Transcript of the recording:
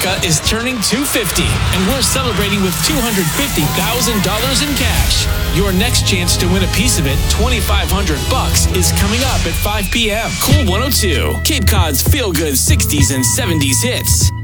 America is turning 250, and we're celebrating with $250,000 in cash. Your next chance to win a piece of it, $2,500, is coming up at 5 p.m. Cool 102, Cape Cod's feel-good 60s and 70s hits.